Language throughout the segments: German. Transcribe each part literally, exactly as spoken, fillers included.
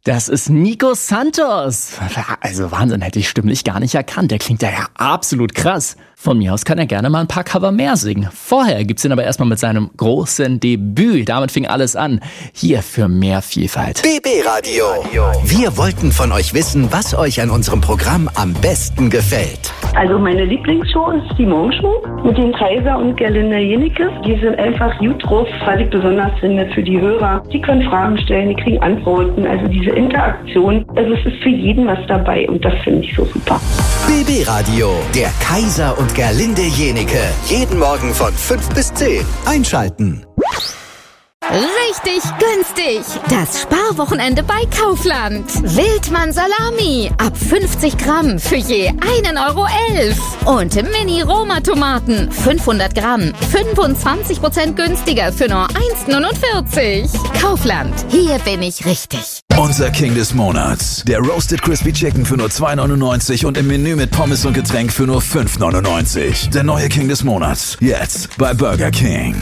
Das ist Nico Santos. Also Wahnsinn, hätte ich stimmlich gar nicht erkannt. Der klingt ja, ja absolut krass. Von mir aus kann er gerne mal ein paar Cover mehr singen. Vorher gibt's ihn aber erstmal mit seinem großen Debüt. Damit fing alles an. Hier für mehr Vielfalt. B B Radio. Wir wollten von euch wissen, was euch an unserem Programm am besten gefällt. Also meine Lieblingsshow ist die Morgenshow mit den Kaiser und Gerlinde Jennecke. Die sind einfach gut drauf, was ich besonders finde für die Hörer. Die können Fragen stellen, die kriegen Antworten. Also diese Interaktion, also es ist für jeden was dabei und das finde ich so super. B B Radio, der Kaiser und Gerlinde Jennecke. Jeden Morgen von fünf bis zehn. Einschalten. Richtig günstig. Das Sparwochenende bei Kaufland. Wildmann Salami. Ab fünfzig Gramm für je einen Euro elf. Und Mini-Roma-Tomaten. fünfhundert Gramm. fünfundzwanzig Prozent günstiger für nur eins neunundvierzig. Kaufland. Hier bin ich richtig. Unser King des Monats. Der Roasted Crispy Chicken für nur zwei neunundneunzig und im Menü mit Pommes und Getränk für nur fünf neunundneunzig. Der neue King des Monats. Jetzt bei Burger King.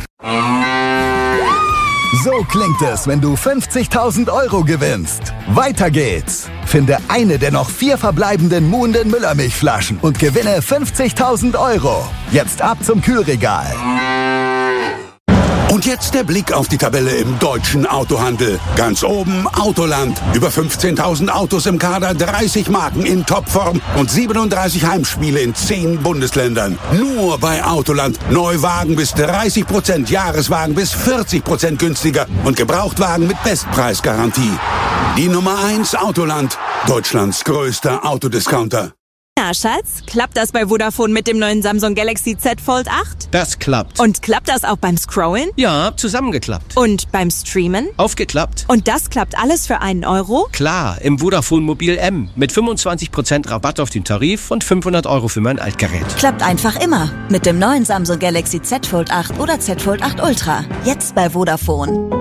So klingt es, wenn du fünfzigtausend Euro gewinnst. Weiter geht's. Finde eine der noch vier verbleibenden Muhnden Müllermilchflaschen und gewinne fünfzigtausend Euro. Jetzt ab zum Kühlregal. Und jetzt der Blick auf die Tabelle im deutschen Autohandel. Ganz oben Autoland. Über fünfzehntausend Autos im Kader, dreißig Marken in Topform und siebenunddreißig Heimspiele in zehn Bundesländern. Nur bei Autoland. Neuwagen bis dreißig Prozent, Jahreswagen bis vierzig Prozent günstiger und Gebrauchtwagen mit Bestpreisgarantie. Die Nummer eins Autoland. Deutschlands größter Autodiscounter. Na, Schatz, klappt das bei Vodafone mit dem neuen Samsung Galaxy Z Fold acht? Das klappt. Und klappt das auch beim Scrollen? Ja, zusammengeklappt. Und beim Streamen? Aufgeklappt. Und das klappt alles für einen Euro? Klar, im Vodafone Mobil M. Mit fünfundzwanzig Prozent Rabatt auf den Tarif und fünfhundert Euro für mein Altgerät. Klappt einfach immer. Mit dem neuen Samsung Galaxy Z Fold acht oder Z Fold acht Ultra. Jetzt bei Vodafone.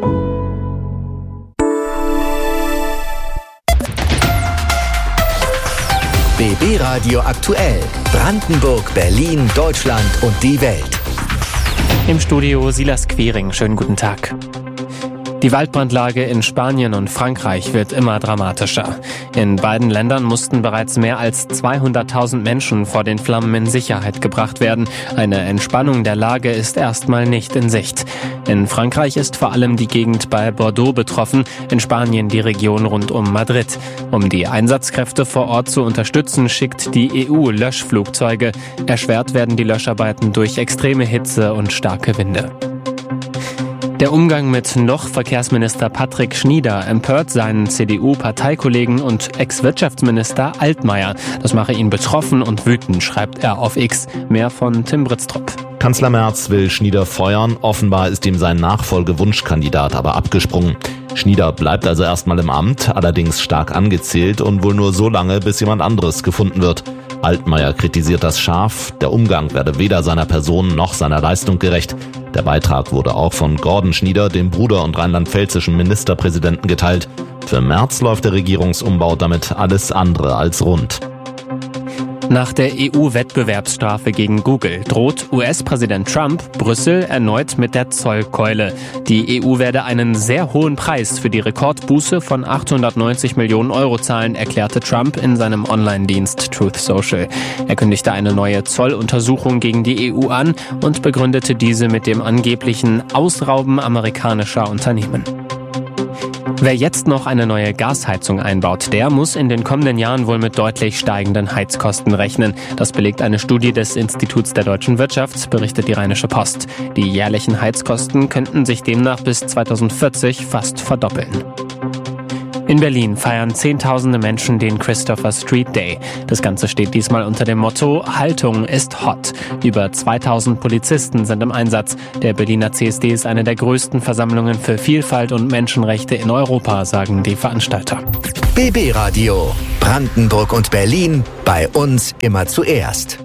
B B Radio aktuell. Brandenburg, Berlin, Deutschland und die Welt. Im Studio Silas Quiring. Schönen guten Tag. Die Waldbrandlage in Spanien und Frankreich wird immer dramatischer. In beiden Ländern mussten bereits mehr als zweihunderttausend Menschen vor den Flammen in Sicherheit gebracht werden. Eine Entspannung der Lage ist erstmal nicht in Sicht. In Frankreich ist vor allem die Gegend bei Bordeaux betroffen, in Spanien die Region rund um Madrid. Um die Einsatzkräfte vor Ort zu unterstützen, schickt die E U Löschflugzeuge. Erschwert werden die Löscharbeiten durch extreme Hitze und starke Winde. Der Umgang mit noch Verkehrsminister Patrick Schnieder empört seinen C D U-Parteikollegen und Ex-Wirtschaftsminister Altmaier. Das mache ihn betroffen und wütend, schreibt er auf X. Mehr von Tim Britztrup. Kanzler Merz will Schnieder feuern. Offenbar ist ihm sein Nachfolgewunschkandidat aber abgesprungen. Schnieder bleibt also erstmal im Amt, allerdings stark angezählt und wohl nur so lange, bis jemand anderes gefunden wird. Altmaier kritisiert das scharf. Der Umgang werde weder seiner Person noch seiner Leistung gerecht. Der Beitrag wurde auch von Gordon Schnieder, dem Bruder und rheinland-pfälzischen Ministerpräsidenten, geteilt. Für Merz läuft der Regierungsumbau damit alles andere als rund. Nach der E U-Wettbewerbsstrafe gegen Google droht U S-Präsident Trump Brüssel erneut mit der Zollkeule. Die E U werde einen sehr hohen Preis für die Rekordbuße von achthundertneunzig Millionen Euro zahlen, erklärte Trump in seinem Online-Dienst Truth Social. Er kündigte eine neue Zolluntersuchung gegen die E U an und begründete diese mit dem angeblichen Ausrauben amerikanischer Unternehmen. Wer jetzt noch eine neue Gasheizung einbaut, der muss in den kommenden Jahren wohl mit deutlich steigenden Heizkosten rechnen. Das belegt eine Studie des Instituts der deutschen Wirtschaft, berichtet die Rheinische Post. Die jährlichen Heizkosten könnten sich demnach bis zweitausendvierzig fast verdoppeln. In Berlin feiern Zehntausende Menschen den Christopher Street Day. Das Ganze steht diesmal unter dem Motto Haltung ist hot. Über zweitausend Polizisten sind im Einsatz. Der Berliner C S D ist eine der größten Versammlungen für Vielfalt und Menschenrechte in Europa, sagen die Veranstalter. B B Radio. Brandenburg und Berlin. Bei uns immer zuerst.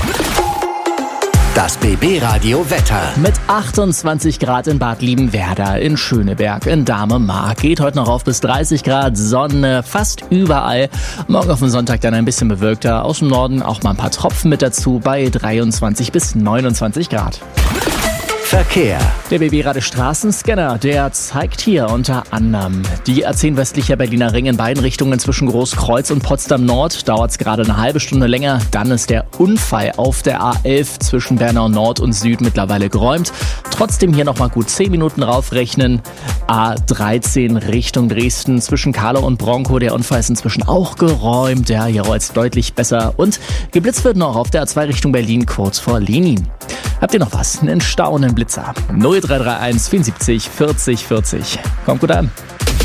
Das B B Radio Wetter. Mit achtundzwanzig Grad in Bad Liebenwerda, in Schöneberg, in Dahme-Mark. Geht heute noch auf bis dreißig Grad, Sonne fast überall. Morgen auf den Sonntag dann ein bisschen bewölkter. Aus dem Norden auch mal ein paar Tropfen mit dazu bei dreiundzwanzig bis neunundzwanzig Grad. Verkehr. Der B B-Rade Straßenscanner, der zeigt hier unter anderem die A zehn westlicher Berliner Ring in beiden Richtungen zwischen Großkreuz und Potsdam Nord. Dauert es gerade eine halbe Stunde länger. Dann ist der Unfall auf der A elf zwischen Bernau Nord und Süd mittlerweile geräumt. Trotzdem hier nochmal gut zehn Minuten raufrechnen. A dreizehn Richtung Dresden zwischen Kahlo und Bronco. Der Unfall ist inzwischen auch geräumt. Ja, hier rollt es deutlich besser. Und geblitzt wird noch auf der A zwei Richtung Berlin kurz vor Lenin. Habt ihr noch was? Einen Stau und einen Blitzer? null drei drei eins vierundsiebzig vierzig vierzig. Kommt gut an.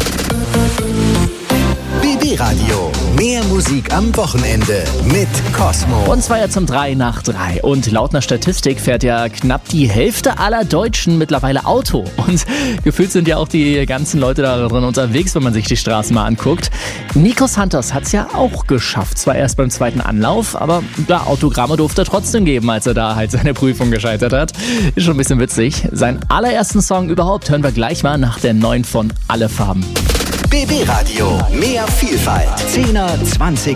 B B-Radio. Mehr Musik am Wochenende mit Cosmo. Und zwar ja zum drei nach drei. Und laut einer Statistik fährt ja knapp die Hälfte aller Deutschen mittlerweile Auto. Und gefühlt sind ja auch die ganzen Leute da drin unterwegs, wenn man sich die Straßen mal anguckt. Nico Santos hat es ja auch geschafft. Zwar erst beim zweiten Anlauf, aber ja, Autogramme durfte er trotzdem geben, als er da halt seine Prüfung gescheitert hat. Ist schon ein bisschen witzig. Seinen allerersten Song überhaupt hören wir gleich mal nach der neuen von Alle Farben. B B-Radio. Mehr Vielfalt. zehner, zwanziger